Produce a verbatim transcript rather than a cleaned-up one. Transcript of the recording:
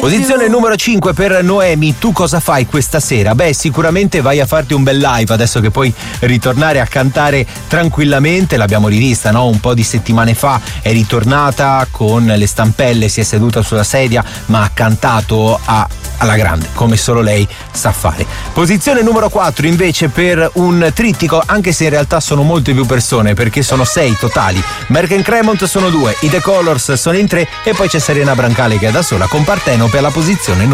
Posizione numero cinque per Noemi. Tu cosa fai questa sera? Beh, sicuramente vai a farti un bel live adesso che puoi ritornare a cantare tranquillamente. L'abbiamo rivista, no? Un po' di settimane fa è ritornata con le stampelle, si è seduta sulla sedia ma ha cantato a alla grande, come solo lei sa fare. Posizione numero quattro invece per un trittico, anche se in realtà sono molte più persone perché sono sei totali. Merck and Cremont sono due, i The Colors sono in tre e poi c'è Serena Brancale che è da sola con Partenope alla posizione numero